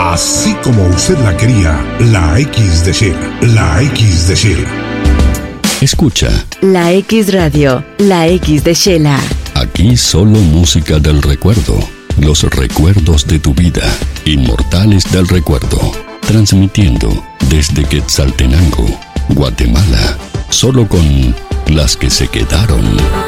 Así como usted la quería, la X de Sheila. La X de Sheila. Escucha. La X Radio, la X de Sheila. Aquí solo música del recuerdo. Los recuerdos de tu vida. Inmortales del recuerdo. Transmitiendo desde Quetzaltenango, Guatemala. Solo con las que se quedaron.